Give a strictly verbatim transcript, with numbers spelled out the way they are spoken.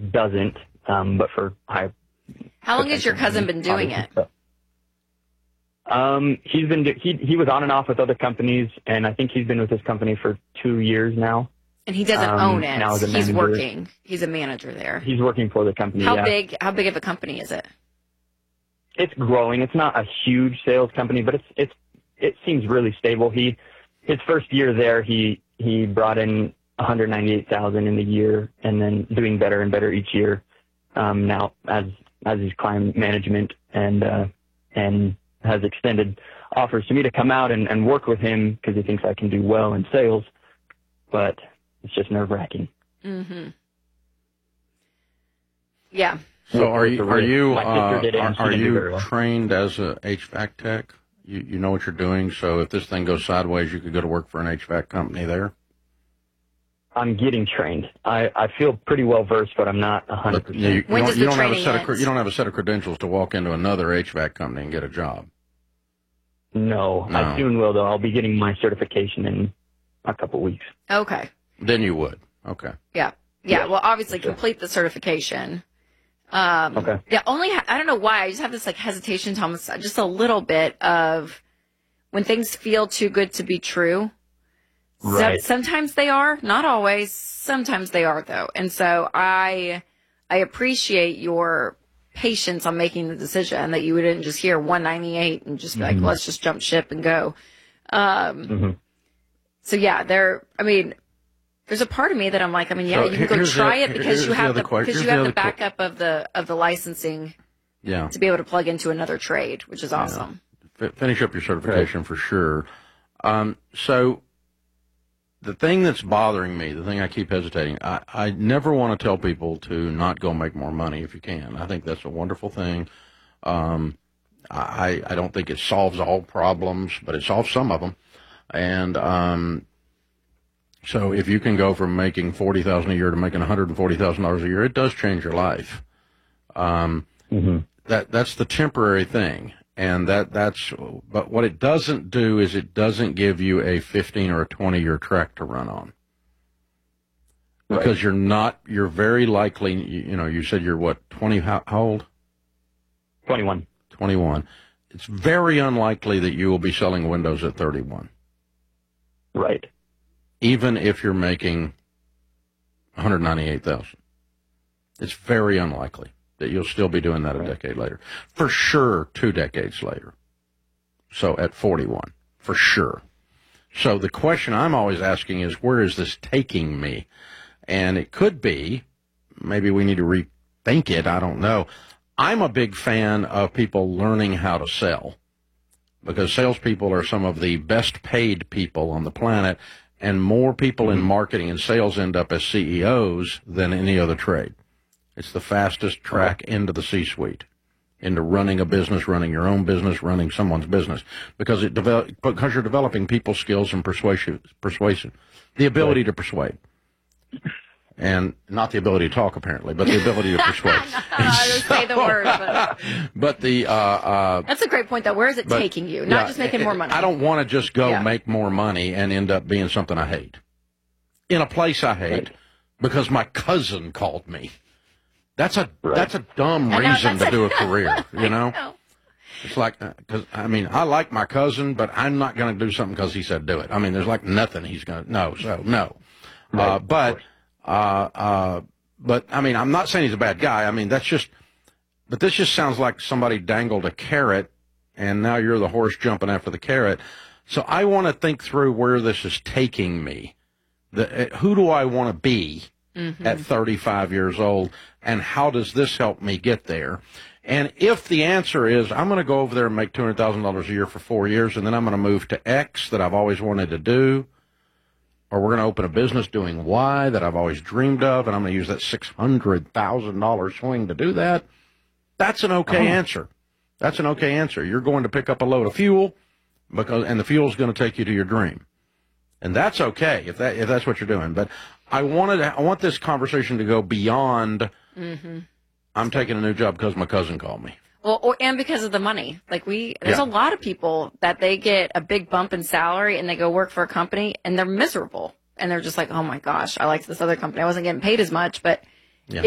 doesn't, um, but for high. How long has your cousin been doing it? So. Um, he's been, he, he was on and off with other companies, and I think he's been with this company for two years now. And he doesn't um, own it. Now as a he's manager. working. He's a manager there. He's working for the company. How yeah. big, how big of a company is it? It's growing. It's not a huge sales company, but it's, it's, it seems really stable. He, his first year there, he, he brought in one hundred ninety-eight thousand in the year, and then doing better and better each year. Um, now as, as he's climbed management and, uh, and has extended offers to me to come out and, and work with him because he thinks I can do well in sales, but it's just nerve wracking. Mm-hmm. Yeah. So are you, are you, uh, are, are you well. trained as a H V A C tech? You, you know what you're doing. So if this thing goes sideways, you could go to work for an H V A C company there. I'm getting trained. I, I feel pretty well versed, but I'm not one hundred percent. You, you, when don't, does you, the don't have a training set end? of, you don't have a set of credentials to walk into another H V A C company and get a job. No, No. I soon will, though. I'll be getting my certification in a couple weeks. Okay. Then you would. Okay. Yeah. Yeah. Yeah. Well, obviously Sure. complete the certification. Um, Okay. Yeah. Only, I don't know why. I just have this like hesitation, Thomas, just a little bit of when things feel too good to be true. So- Right. sometimes they are, not always. Sometimes they are though. And so I, I appreciate your patience on making the decision that you didn't just hear one ninety-eight and just be Mm-hmm. like, let's just jump ship and go. Um, Mm-hmm. so yeah, there, I mean, there's a part of me that I'm like, I mean, yeah, So you can go here's the- try it because here's you the have other the, que- because here's you the have the other que- backup of the, of the licensing Yeah. to be able to plug into another trade, which is awesome. F- finish up your certification for sure. Um, so the thing that's bothering me, the thing I keep hesitating, I, I never want to tell people to not go make more money if you can. I think that's a wonderful thing. Um, I, I don't think it solves all problems, but it solves some of them. And, um, so if you can go from making forty thousand dollars a year to making one hundred forty thousand dollars a year, it does change your life. Um, Mm-hmm. that, that's the temporary thing. And that, that's, but what it doesn't do is it doesn't give you a fifteen or a twenty year track to run on. Because Right. you're not, you're very likely, you, you know, you said you're what, twenty, how, how old? twenty-one. twenty-one. It's very unlikely that you will be selling windows at thirty-one, Right. even if you're making one hundred ninety-eight thousand. It's very unlikely that you'll still be doing that a Right. decade later. For sure, two decades later. So at forty-one, for sure. So the question I'm always asking is, where is this taking me? And it could be, maybe we need to rethink it, I don't know. I'm a big fan of people learning how to sell, because salespeople are some of the best paid people on the planet, and more people in marketing and sales end up as C E Os than any other trade. It's the fastest track into the C-suite, into running a business, running your own business, running someone's business, because it develop, because you're developing people skills and persuasion, persuasion, the ability to persuade. And not the ability to talk, apparently, but the ability to persuade. I just say the word, but But the, uh, uh, that's a great point though. Where is it but, taking you? Not yeah, just making more money. I don't want to just go Yeah. make more money and end up being something I hate. In a place I hate, Right. because my cousin called me. That's a, Right. that's a dumb I know, reason that's to a- do a career, you know? No. It's like, because, I mean, I like my cousin, but I'm not going to do something because he said do it. I mean, there's like nothing he's going to, no, so no. Right. Uh, but, uh, uh, but, I mean, I'm not saying he's a bad guy. I mean, that's just, but this just sounds like somebody dangled a carrot, and now you're the horse jumping after the carrot. So I want to think through where this is taking me. The, uh, who do I want to be Mm-hmm. at thirty-five years old, and how does this help me get there? And if the answer is, I'm going to go over there and make two hundred thousand dollars a year for four years, and then I'm going to move to X that I've always wanted to do, or we're going to open a business doing Y that I've always dreamed of, and I'm going to use that six hundred thousand dollars swing to do that, that's an okay Uh-huh. answer. That's an okay answer. You're going to pick up a load of fuel, because, and the fuel's going to take you to your dream. And that's okay if that if that's what you're doing. But I wanted I want this conversation to go beyond. Mm-hmm. I'm taking a new job because my cousin called me. Well, or, and because of the money. Like we, there's Yeah. a lot of people that they get a big bump in salary and they go work for a company and they're miserable. And they're just like, oh my gosh, I liked this other company. I wasn't getting paid as much, but